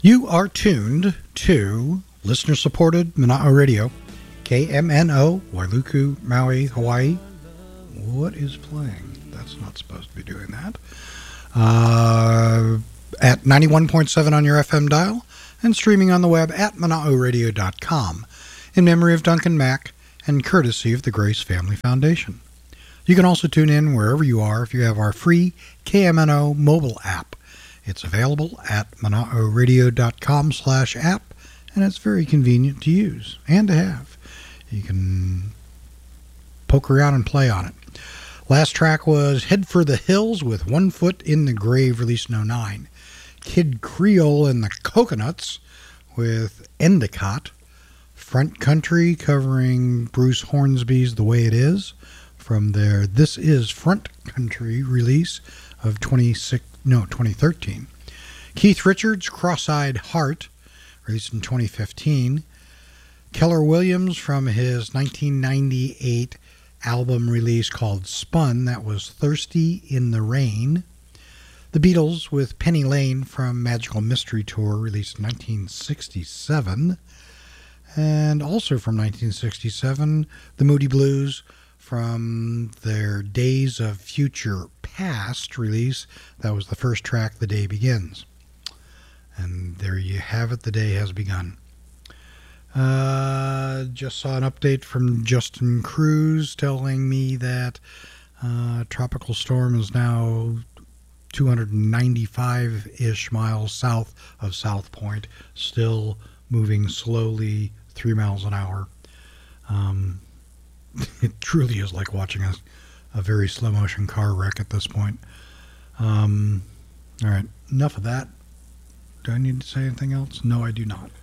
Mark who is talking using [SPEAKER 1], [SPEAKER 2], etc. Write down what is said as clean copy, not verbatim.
[SPEAKER 1] You are tuned to listener-supported Mana'o Radio, KMNO, Wailuku, Maui, Hawaii. What is playing? That's not supposed to be doing that. At 91.7 on your FM dial and streaming on the web at Mana'oRadio.com in memory of Duncan Mack and courtesy of the Grace Family Foundation. You can also tune in wherever you are if you have our free KMNO mobile app. It's available at Mana'oRadio.com/app, and it's very convenient to use and to have. You can poke around and play on it. Last track was Head for the Hills with One Foot in the Grave, released in 2009. Kid Creole and the Coconuts with Endicott. Front Country covering Bruce Hornsby's The Way It Is from their This Is Front Country release of 2013. Keith Richards, Cross-Eyed Heart, released in 2015. Keller Williams from his 1998 album release called Spun, that was Thirsty in the Rain. The Beatles with Penny Lane from Magical Mystery Tour, released in 1967. And also from 1967, the Moody Blues from their Days of Future Past release. That was the first track, The Day Begins. And there you have it, the day has begun. Just saw an update from Justin Cruz telling me that Tropical Storm is now 295-ish miles south of South Point, still moving slowly 3 miles an hour. It truly is like watching a very slow motion car wreck at this point. All right, enough of that. Do I need to say anything else? No, I do not.